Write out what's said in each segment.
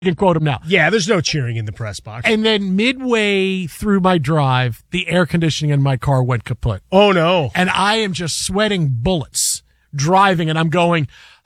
can quote him now. Yeah, there's no cheering in the press box. And then midway through my drive, the air conditioning in my car went kaput. Oh, no. And I am just sweating bullets driving, and I'm going,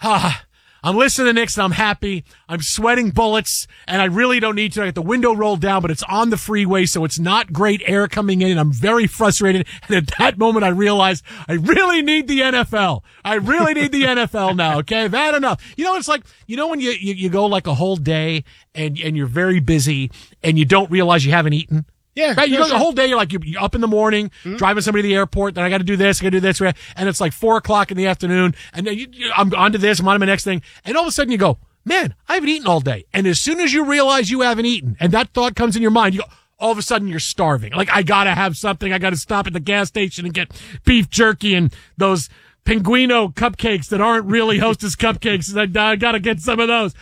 I'm listening to Knicks, and I'm happy. I'm sweating bullets, and I really don't need to. I got the window rolled down, but it's on the freeway, so it's not great air coming in, and I'm very frustrated. And at that moment, I realized I really need the NFL. I really need the NFL now, okay? Bad enough. You know, it's like, you know when you go like a whole day, and you're very busy, and you don't realize you haven't eaten? Yeah. Right. You go the whole day, you're up in the morning, driving somebody to the airport, then I got to do this, and it's like 4:00 in the afternoon, and then I'm on to this, I'm on to my next thing, and all of a sudden you go, man, I haven't eaten all day. And as soon as you realize you haven't eaten, and that thought comes in your mind, you go, all of a sudden you're starving. Like, I got to have something. I got to stop at the gas station and get beef jerky and those Pinguino cupcakes that aren't really Hostess cupcakes. I got to get some of those.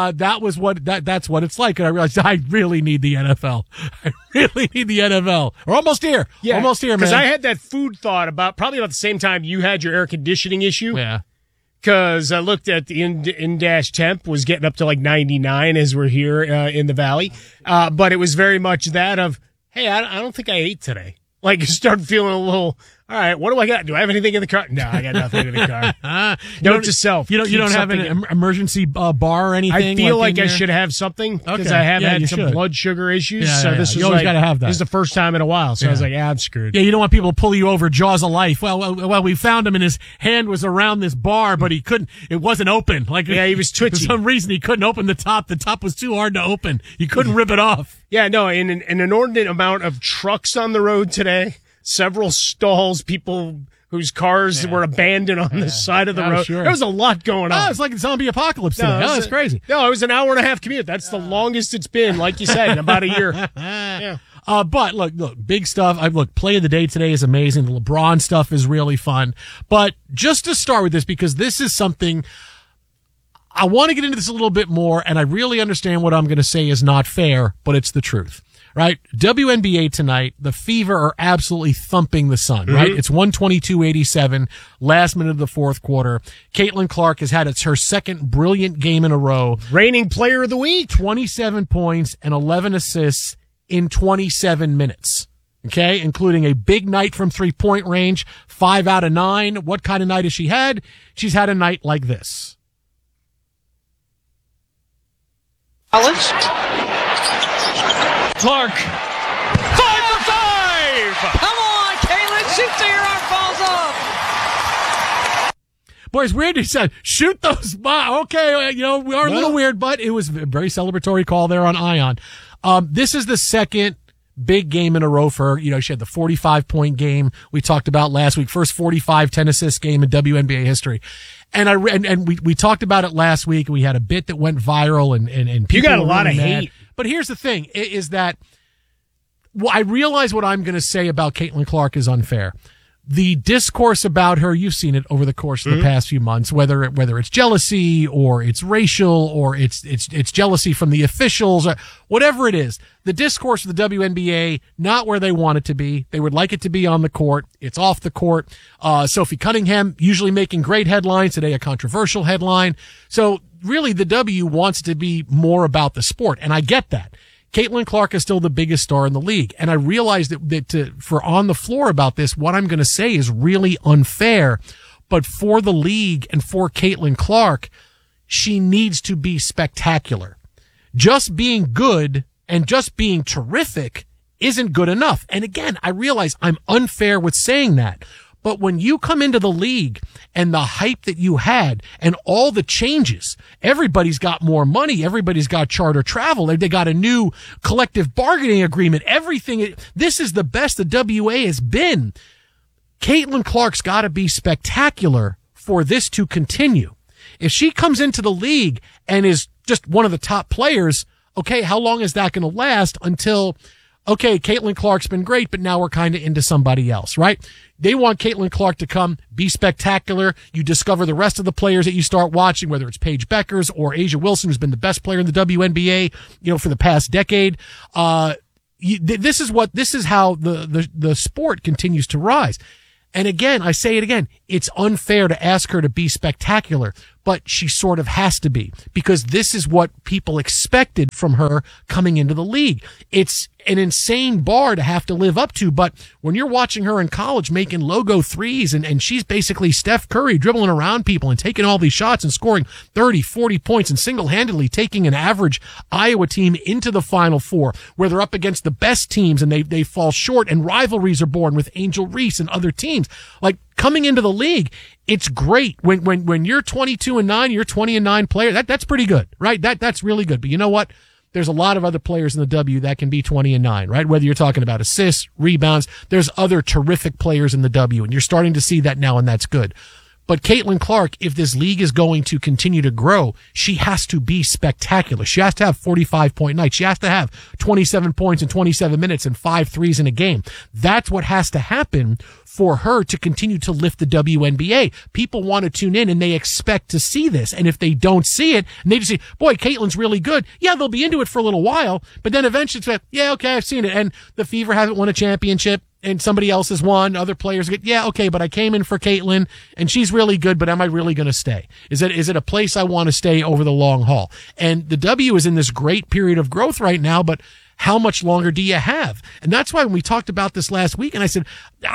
That's what it's like. And I realized I really need the NFL. I really need the NFL. We're almost here. Yeah, almost here, man. Because I had that food thought probably about the same time you had your air conditioning issue. Yeah. Because I looked at the in-dash temp was getting up to like 99 as we're here in the valley. But it was very much that of, hey, I don't think I ate today. Like, you start feeling a little, all right, what do I got? Do I have anything in the car? No, I got nothing in the car. Note to self. You don't have an emergency bar or anything? I feel like I should have something because I have had some blood sugar issues. So this was always got to have that. This is the first time in a while. So I was like, I'm screwed. Yeah, you don't want people to pull you over, jaws of life. Well, we found him and his hand was around this bar, but he couldn't, it wasn't open. Like, yeah, he was twitchy. For some reason, he couldn't open the top. The top was too hard to open. You couldn't rip it off. Yeah, no, in an inordinate amount of trucks on the road today. Several stalls, people whose cars were abandoned on the side of the road. Sure. There was a lot going on. Oh, it's like a zombie apocalypse today. That's crazy. No, it was an hour and a half commute. That's the longest it's been, like you said, in about a year. Yeah. But look, big stuff. Play of the day today is amazing. The LeBron stuff is really fun. But just to start with this, because this is something I want to get into this a little bit more, and I really understand what I'm going to say is not fair, but it's the truth. Right? WNBA tonight, the Fever are absolutely thumping the Sun, right? It's 122-87, last minute of the fourth quarter. Caitlin Clark has had her second brilliant game in a row. Reigning player of the week. 27 points and 11 assists in 27 minutes. Okay? Including a big night from 3-point range, 5 out of 9. What kind of night has she had? She's had a night like this. College. Clark. 5 for 5! Come on, Caitlin, shoot till your arm falls off. Boys, weird to say, shoot those. Okay, we are a little weird, but it was a very celebratory call there on Ion. This is the second big game in a row for her. She had the 45-point game we talked about last week, first 45 10-assist game in WNBA history. And we talked about it last week. We had a bit that went viral and people you got a lot really of mad. hate. But here's the thing, is that I realize what I'm going to say about Caitlin Clark is unfair. The discourse about her, you've seen it over the course of the past few months, whether it's jealousy or it's racial or it's jealousy from the officials or whatever it is. The discourse of the WNBA, not where they want it to be. They would like it to be on the court. It's off the court. Sophie Cunningham usually making great headlines. Today, a controversial headline. So really, the W wants to be more about the sport, and I get that. Caitlin Clark is still the biggest star in the league. And I realize that for on the floor about this, what I'm going to say is really unfair. But for the league and for Caitlin Clark, she needs to be spectacular. Just being good and just being terrific isn't good enough. And again, I realize I'm unfair with saying that. But when you come into the league and the hype that you had and all the changes, everybody's got more money. Everybody's got charter travel. They got a new collective bargaining agreement. Everything. This is the best the WA has been. Caitlin Clark's got to be spectacular for this to continue. If she comes into the league and is just one of the top players, okay, how long is that going to last until, okay, Caitlin Clark's been great, but now we're kind of into somebody else, right? They want Caitlin Clark to come, be spectacular. You discover the rest of the players that you start watching, whether it's Paige Beckers or Asia Wilson, who's been the best player in the WNBA, for the past decade. This is how the sport continues to rise. And again, I say it again, it's unfair to ask her to be spectacular, but she sort of has to be, because this is what people expected from her coming into the league. It's an insane bar to have to live up to, but when you're watching her in college making logo threes and she's basically Steph Curry dribbling around people and taking all these shots and scoring 30, 40 points and single-handedly taking an average Iowa team into the Final Four, where they're up against the best teams and they fall short, and rivalries are born with Angel Reese and other teams. Like, coming into the league, it's great when you're 22-9, you're 20-9 player. That's pretty good, right? That's really good. But you know what? There's a lot of other players in the W that can be 20-9, right? Whether you're talking about assists, rebounds, there's other terrific players in the W, and you're starting to see that now, and that's good. But Caitlin Clark, if this league is going to continue to grow, she has to be spectacular. She has to have 45-point nights. She has to have 27 points in 27 minutes and 5 threes in a game. That's what has to happen for her to continue to lift the WNBA. People want to tune in and they expect to see this. And if they don't see it, and they just say, boy, Caitlin's really good. Yeah, they'll be into it for a little while, but then eventually it's like, yeah, okay, I've seen it. And the Fever haven't won a championship, and somebody else has won. Other players get, yeah, okay, but I came in for Caitlin and she's really good, but am I really going to stay? Is it a place I want to stay over the long haul? And the W is in this great period of growth right now, but how much longer do you have? And that's why when we talked about this last week, and I said,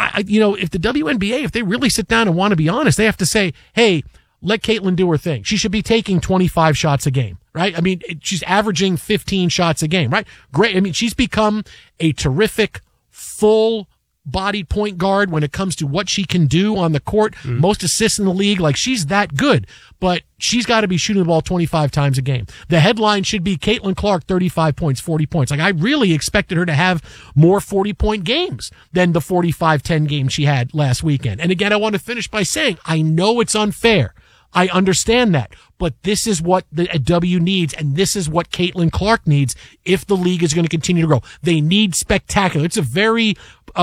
if the WNBA, if they really sit down and want to be honest, they have to say, hey, let Caitlin do her thing. She should be taking 25 shots a game, right? I mean, she's averaging 15 shots a game, right? Great. I mean, she's become a terrific full body point guard when it comes to what she can do on the court. Mm-hmm. Most assists in the league. Like, she's that good, but she's got to be shooting the ball 25 times a game. The headline should be Caitlin Clark, 35 points, 40 points. Like, I really expected her to have more 40-point games than the 45-10 game she had last weekend. And again, I want to finish by saying, I know it's unfair. I understand that, but this is what the W needs, and this is what Caitlin Clark needs if the league is going to continue to grow. They need spectacular. It's a very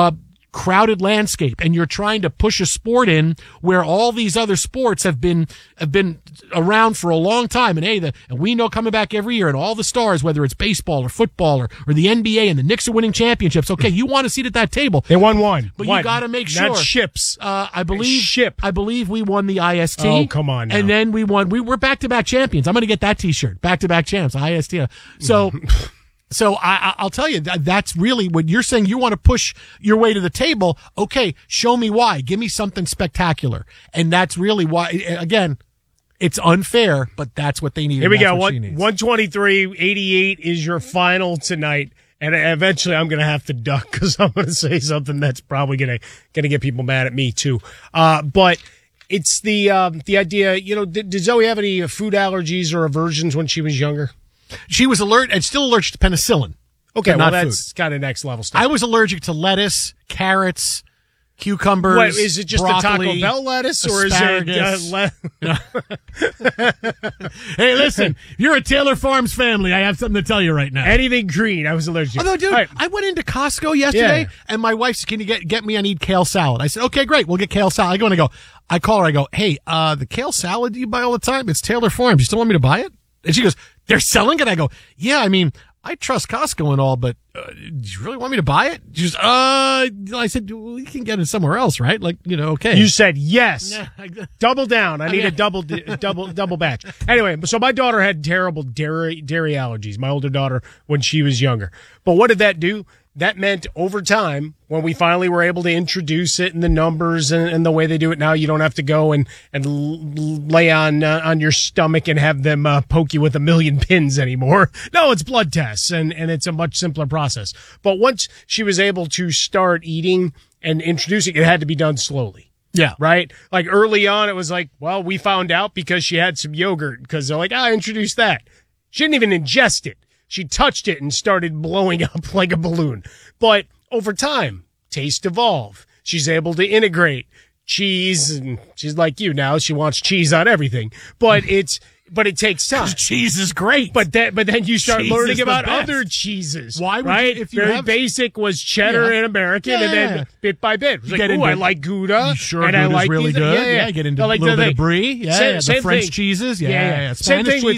crowded landscape, and you're trying to push a sport in where all these other sports have been around for a long time. And and we know coming back every year, and all the stars, whether it's baseball or football or the NBA, and the Knicks are winning championships. Okay, you want a seat at that table. They won one, but you got to make sure. Not ships. I believe we won the IST. Oh, come on now. And then we won. We're back-to-back champions. I'm going to get that T-shirt. Back-to-back champs. IST. So I'll tell you, that's really what you're saying. You want to push your way to the table. Okay, show me why. Give me something spectacular. And that's really why, again, it's unfair, but that's what they need. Here we go. 123-88 is your final tonight. And eventually I'm going to have to duck because I'm going to say something that's probably going to get people mad at me too. But it's the idea, did Zoe have any food allergies or aversions when she was younger? She was still allergic to penicillin. Okay, well, not that's kind of next level stuff. I was allergic to lettuce, carrots, cucumbers. What, is it just broccoli, the Taco Bell lettuce, or asparagus. Hey, listen, you're a Taylor Farms family. I have something to tell you right now. Anything green, I was allergic to. Although, dude, right. I went into Costco yesterday, and my wife said, can you get me, I need kale salad. I said, okay, great, we'll get kale salad. I call her, I go, hey, the kale salad you buy all the time, it's Taylor Farms. You still want me to buy it? And she goes, they're selling it? I go, yeah, I mean, I trust Costco and all, but do you really want me to buy it? She goes, I said, we can get it somewhere else, right? Like, okay. You said yes. Double down. I need a double batch. Anyway, so my daughter had terrible dairy allergies, my older daughter, when she was younger. But what did that do? That meant over time, when we finally were able to introduce it and the numbers and the way they do it now, you don't have to go and lay on your stomach and have them poke you with 1,000,000 pins anymore. No, it's blood tests, and it's a much simpler process. But once she was able to start eating and introducing, it had to be done slowly. Yeah. Right? Like early on, it was like, well, we found out because she had some yogurt, because they're like, I introduced that. She didn't even ingest it. She touched it and started blowing up like a balloon. But over time, tastes evolve. She's able to integrate cheese, and she's like you now. She wants cheese on everything. But it takes time. Cheese is great. But then you start cheese learning about other cheeses. Why would right? if you Very have basic was cheddar and American, and then bit by bit. It was like, I like Gouda. Sure, and Gouda's I like really these. good. Yeah, get into a little bit of brie. The French cheeses. Spanish cheeses.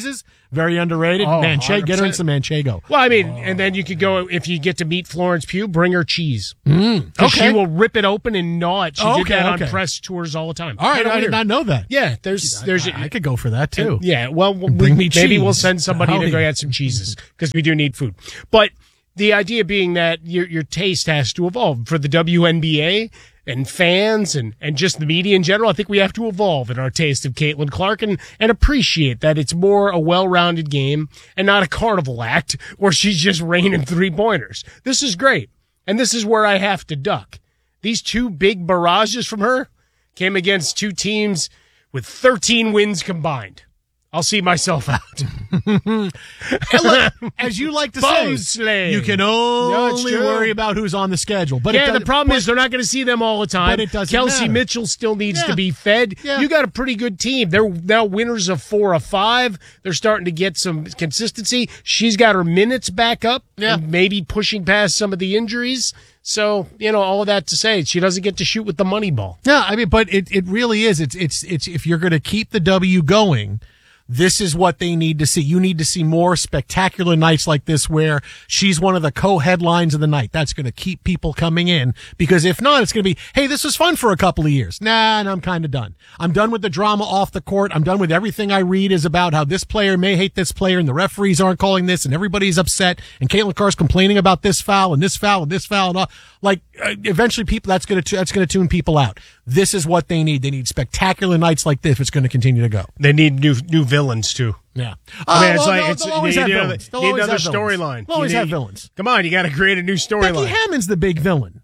Very underrated. Oh, Get her in 100%. some Manchego. Well, I mean, and then you could go, if you get to meet Florence Pugh, bring her cheese. 'Cause Okay. she will rip it open and gnaw it. She did Okay, that okay. on press tours all the time. All right, Kinda I did weird. not know that. Yeah, there's I could go for that too. yeah, well, Bring me maybe cheese. we'll send somebody to Howdy. go get some cheeses because we do need food. But the idea being that your taste has to evolve for the WNBA and fans and just the media in general. I think we have to evolve in our taste of Caitlin Clark and appreciate that it's more a well-rounded game and not a carnival act where she's just raining 3-pointers. This is great. And this is where I have to duck. These 2 big barrages from her came against 2 teams with 13 wins combined. I'll see myself out. And look, as you like to say, Bobsleigh. you can No, it's only true. worry about who's on the schedule. But Yeah, the problem is they're not going to see them all the time. But it doesn't Kelsey matter. Mitchell still needs Yeah. to be fed. Yeah. You got a pretty good team. They're now winners of 4 of 5. They're starting to get some consistency. She's got her minutes back up. Yeah. And maybe pushing past some of the injuries. So, all of that to say, she doesn't get to shoot with the money ball. Yeah, I mean, but it really is. It's if you're going to keep the W going, this is what they need to see. You need to see more spectacular nights like this where she's one of the co-headlines of the night. That's going to keep people coming in, because if not, it's going to be, hey, this was fun for a couple of years. Nah, and I'm kind of done. I'm done with the drama off the court. I'm done with everything I read is about how this player may hate this player and the referees aren't calling this and everybody's upset and Caitlin Clark's complaining about this foul and this foul and this foul and all. Like, eventually people, that's going to tune people out. This is what they need. They need spectacular nights like this if it's going to continue to go. They need new villains, too. Yeah. I mean, it's like, they'll always have villains. They'll need always another have villains. storyline. They'll always You have need- villains. Come on, you got to create a new Becky storyline. Hammond's the big villain.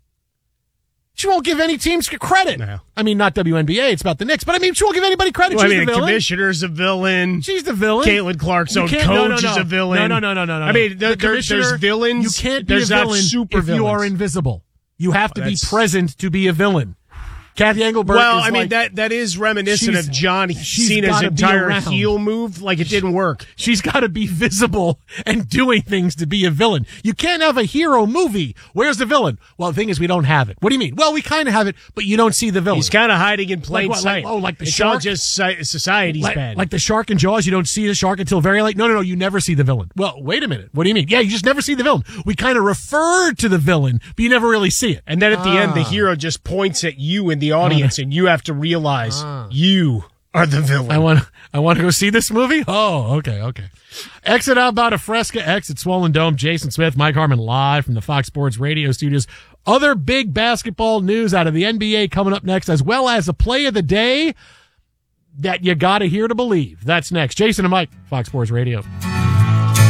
She won't give any teams credit. No. I mean, not WNBA. It's about the Knicks. But I mean, she won't give anybody credit. Well, She's I mean, the the villain. commissioner's a villain. She's the villain. Caitlin Clark's You own can't- coach no. is a villain. No. I mean, The there's commissioner- villains. You can't be a there's not villain super if you are villains. invisible. You have to be That's- present to be a villain. Kathy Engelberg Well, is I mean, like, that is reminiscent she's- of John she's Cena's gotta be entire around. heel move. Like, it didn't work. she's got to be visible and doing things to be a villain. You can't have a hero movie. Where's the villain? Well, the thing is, we don't have it. What do you mean? Well, we kind of have it, but you don't see the villain. He's kind of hiding in plain what, sight. like the it's shark? all just society's bad. Like the shark in Jaws, you don't see the shark until very late. No, you never see the villain. Well, wait a minute. What do you mean? Yeah, you just never see the villain. We kind of refer to the villain, but you never really see it. And then at the end, the hero just points at you in the audience, and you have to realize you are the villain. I want to go see this movie. Oh, okay. Exit Outbound of Fresca, exit Swollen Dome. Jason Smith, Mike Harmon live from the Fox Sports Radio studios. Other big basketball news out of the NBA coming up next, as well as a play of the day that you got to hear to believe. That's next. Jason and Mike, Fox Sports Radio.